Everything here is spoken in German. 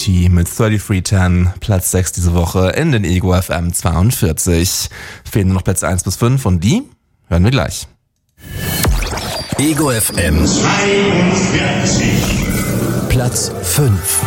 Unity mit 3310, Platz 6 diese Woche in den Ego FM 42. Fehlen nur noch Plätze 1 bis 5 und die hören wir gleich. Ego FM 42, Platz 5.